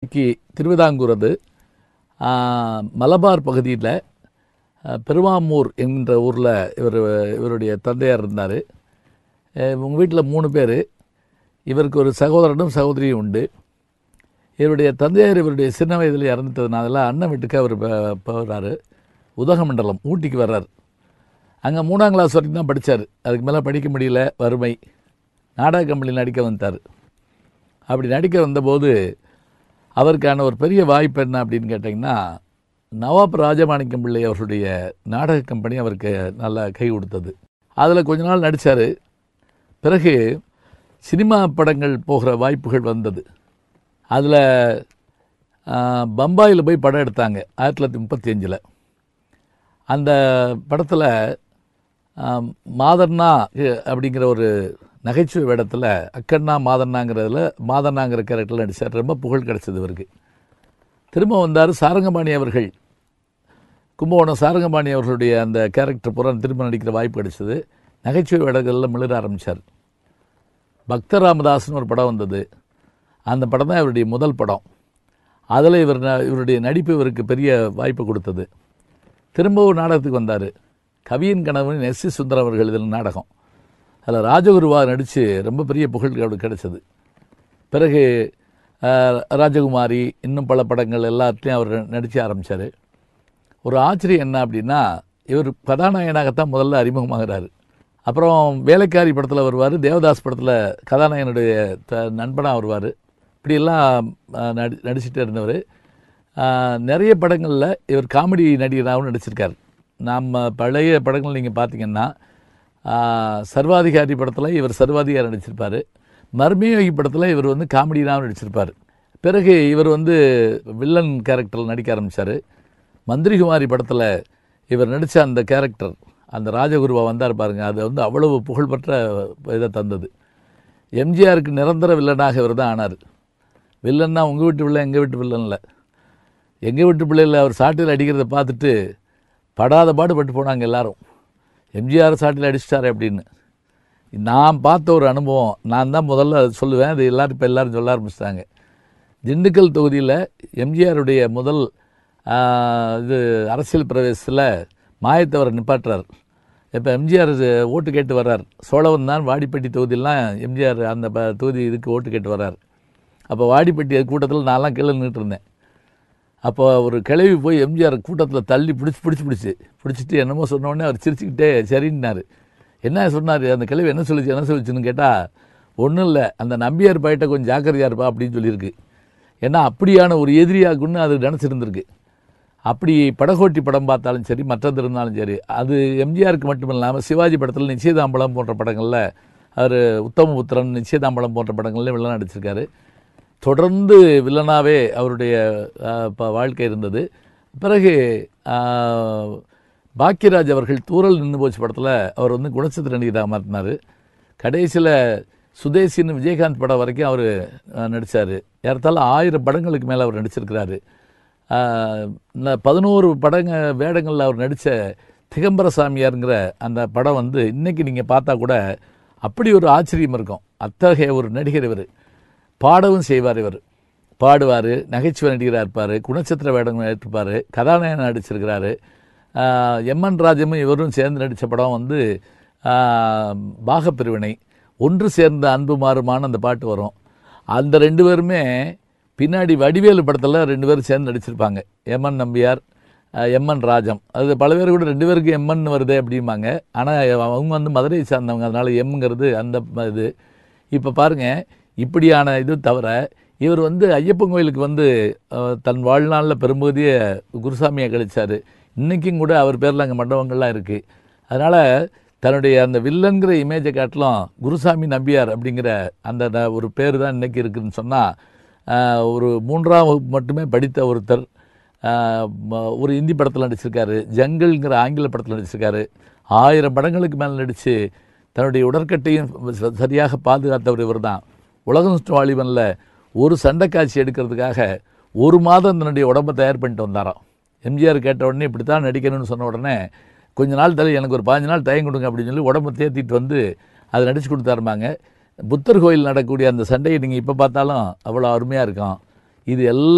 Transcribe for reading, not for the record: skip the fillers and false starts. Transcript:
இன்னைக்கு திருவிதாங்கூர் அது மலபார் பகுதியில் பெருவாமூர் என்கிற ஊரில் இவருடைய தந்தையார் இருந்தார். உங்கள் வீட்டில் 3 பேர். இவருக்கு ஒரு சகோதரனும் சகோதரியும் உண்டு. இவருடைய தந்தையார் இவருடைய சின்ன வயதில் இறந்துட்டதுனால அண்ணன் வீட்டுக்கு அவர் போகிறாரு. உதகமண்டலம் ஊட்டிக்கு வர்றார். அங்கே 3ஆம் கிளாஸ் வரைக்கும் தான் படித்தார். அதுக்கு மேலே படிக்க முடியல, வறுமை. நாடக கம்பெனியில் நடிக்க வந்தார். அப்படி நடிக்க வந்தபோது அவருக்கான ஒரு பெரிய வாய்ப்பு என்ன அப்படின்னு கேட்டிங்கன்னா, நவாப் ராஜமாணிக்கம் பிள்ளை அவர்களுடைய நாடக கம்பெனி அவருக்கு நல்லா கை கொடுத்தது. அதில் கொஞ்ச நாள் நடித்தார். பிறகு சினிமா படங்கள் போகிற வாய்ப்புகள் வந்தது. அதில் பம்பாயில் போய் படம் எடுத்தாங்க 1935. அந்த படத்தில் மாதண்ணா அப்படிங்கிற ஒரு நகைச்சுவை வேடத்தில் அக்கண்ணா மாதண்ணாங்கிறதுல மாதண்ணாங்கிற கேரக்டரில் நடித்தார். ரொம்ப புகழ் கிடச்சிது இவருக்கு. திரும்ப வந்தார். சாரங்கபாணி அவர்கள், கும்பகோணம் சாரங்கபாணி அவர்களுடைய அந்த கேரக்டர் பூரா திரும்ப நடிக்கிற வாய்ப்பு கிடைச்சது. நகைச்சுவை வேடங்களில் மிளற ஆரம்பித்தார். பக்த ராமதாஸ்னு ஒரு படம் வந்தது. அந்த படம் தான் இவருடைய முதல் படம். அதில் இவருடைய நடிப்பு இவருக்கு பெரிய வாய்ப்பு கொடுத்தது. திரும்பவும் நாடகத்துக்கு வந்தார். கவியின் கணவன் எஸ் சி சுந்தரம் அவர்கள் இதில் நாடகம். அதில் ராஜகுருவாக நடித்து ரொம்ப பெரிய புகழ் கிடைச்சது. பிறகு ராஜகுமாரி, இன்னும் பல படங்கள் எல்லாத்துலேயும் அவர் நடிக்க ஆரம்பித்தார். ஒரு ஆச்சரியம் என்ன அப்படின்னா, இவர் கதாநாயகனாகத்தான் முதல்ல அறிமுகமாகிறார். அப்புறம் வேலைக்காரி படத்தில் வருவார். தேவதாஸ் படத்தில் கதாநாயகனுடைய நண்பனாக வருவார். இப்படியெல்லாம் நடிச்சுட்டே இருந்தவர். நிறைய படங்களில் இவர் காமெடி நடிகராகவும் நடிச்சிருக்கார். நம்ம பழைய படங்கள் நீங்கள் பார்த்தீங்கன்னா, சர்வாதிகாரி படத்தில் இவர் சர்வாதிகாரி நடிச்சிருப்பார். மர்மயோகி படத்தில் இவர் காமெடியாகவும் நடிச்சிருப்பார். பிறகு இவர் வில்லன் கேரக்டரில் நடிக்க ஆரம்பித்தார். மந்திரிகுமாரி படத்தில் இவர் நடித்த அந்த கேரக்டர், அந்த ராஜகுருவா வந்தார் பாருங்கள், அது அவ்வளவு புகழ்பெற்ற இதை தந்தது. எம்ஜிஆருக்கு நிரந்தர வில்லனாக இவர் தான் ஆனார். வில்லன்னா உங்கள் வீட்டு பிள்ளை எங்கள் வீட்டு வில்லன் இல்லை. எங்கள் வீட்டு பிள்ளையில் அவர் சாட்டில் அடிக்கிறத பார்த்துட்டு படாத பாடுபட்டு போனாங்க எல்லாரும். எம்ஜிஆர் சாட்டில் அடிச்சிட்டாரு அப்படின்னு. நான் பார்த்த ஒரு அனுபவம், நான் தான் முதல்ல சொல்லுவேன். அது இப்போ எல்லோரும் சொல்ல ஆரம்பிச்சிட்டாங்க. திண்டுக்கல் தொகுதியில் எம்ஜிஆருடைய முதல் அரசியல் பிரவேசத்தில் மாயத்தவரை நிப்பாட்டுறார். இப்போ எம்ஜிஆர் ஓட்டு கேட்டு வர்றார். சோழவன் தான் வாடிப்பட்டி தொகுதியெல்லாம் எம்ஜிஆர் அந்த தொகுதி இதுக்கு ஓட்டு கேட்டு வர்றார். அப்போ வாடிப்பட்டி கூட்டத்தில் நான்லாம் கீழே நின்றுட்டு இருந்தேன். அப்போ ஒரு கிளவி போய் எம்ஜிஆர் கூட்டத்தில் தள்ளி பிடிச்சிட்டு என்னமோ சொன்னோடனே அவர் சிரிச்சுக்கிட்டே சரின்னார். என்ன சொன்னார் அந்த கிளவி, என்ன சொல்லிச்சுன்னு கேட்டால், ஒன்றும் இல்லை, அந்த நம்பியார் பாயிட்ட கொஞ்சம் ஜாக்கிரதையாக இருப்பா அப்படின்னு சொல்லியிருக்கு. ஏன்னா அப்படியான ஒரு எதிரியாகுன்னு அது நினச்சிருந்துருக்கு. அப்படி படகோட்டி படம் பார்த்தாலும் சரி, மற்றது இருந்தாலும் சரி, அது எம்ஜிஆருக்கு மட்டும் இல்லாமல் சிவாஜி படத்தில் நிச்சயதாம்பலம் போன்ற படங்களில் அவர் உத்தமபுத்திரன், நிச்சயதாம்பலம் போன்ற படங்கள்லேயும் வில்லன் நடிச்சிருக்காரு. தொடர்ந்து வில்லனாகவே அவருடைய வாழ்க்கை இருந்தது. பிறகு பாக்கியராஜ் அவர்கள் தூரல் நின்று போச்சு படத்தில் அவர் குணச்சித்திர நடிகராக மாற்றினார். கடைசியில் சுதேசின்னு விஜயகாந்த் படம் வரைக்கும் அவர் நடித்தார். ஏறத்தாழ 1000 படங்களுக்கு மேலே அவர் நடிச்சிருக்கிறாரு. 11 வேடங்களில் அவர் நடித்த திகம்பர சாமியாருங்கிற அந்த படம் இன்றைக்கி நீங்கள் பார்த்தா கூட அப்படி ஒரு ஆச்சரியம் இருக்கும். அத்தகைய ஒரு நடிகர் இவர். பாடவும் செய்வார். இவர் பாடுவார், நகைச்சுவை நடிகராக இருப்பார், குணச்சித்திர வேடங்கள் எடுத்துப்பார், கதாநாயகன் நடிச்சிருக்கிறாரு. எம்என் ராஜமும் இவரும் சேர்ந்து நடித்த படம் பாகப்பிரிவினை. ஒன்று சேர்ந்த அன்பு மாறுமான அந்த பாட்டு வரும். அந்த 2 பேருமே பின்னாடி வடிவேலு படத்தில் 2 பேரும் சேர்ந்து நடிச்சிருப்பாங்க. MN Nambiar, MN Rajam. அது பல பேர் கூட 2 பேருக்கு எம்என் வருது அப்படிம்பாங்க. ஆனால் அவங்க மதுரையை சார்ந்தவங்க, அதனால் எம்ங்கிறது அந்த இது. இப்போ பாருங்கள், இப்படியான இது தவிர இவர் ஐயப்பன் கோயிலுக்கு தன் வாழ்நாளில் பெரும்பகுதியை குருசாமியை கழிச்சார். இன்றைக்கும் கூட அவர் பேரில் அங்கே மண்டபங்கள்லாம் இருக்குது. அதனால் தன்னுடைய அந்த வில்லன்கிற இமேஜை காட்டிலும் குருசாமி நம்பியார் அப்படிங்கிற அந்த ஒரு பேர் தான் இன்றைக்கி இருக்குதுன்னு சொன்னால், ஒரு 3ஆம் வகுப்பு மட்டுமே படித்த ஒருத்தர் ஒரு ஹிந்தி படத்தில் நடிச்சிருக்காரு, ஜங்கிள்ங்கிற ஆங்கில படத்தில் நடிச்சிருக்காரு, 1000 படங்களுக்கு மேலே நடித்து தன்னுடைய உடற்கட்டையும் சரியாக பாதுகாத்தவர் இவர் தான். உலகம் சுற்றும் வாலிபனில் ஒரு சண்டை காட்சி எடுக்கிறதுக்காக 1 மாதம் தன்னுடைய உடம்பை தயார் பண்ணிட்டு வந்தாராம். எம்ஜிஆர் கேட்ட உடனே இப்படி தான் நடிக்கணும்னு சொன்ன உடனே கொஞ்ச நாள் எனக்கு ஒரு 15 நாள் டைம் கொடுங்க அப்படின்னு சொல்லி உடம்பை தேத்திட்டு அதை நடிச்சு கொடுத்தாருமாங்க. புத்தர் கோயில் நடக்கக்கூடிய அந்த சண்டையை நீங்கள் இப்போ பார்த்தாலும் அவ்வளோ அருமையாக இருக்கும். இது எல்லாம்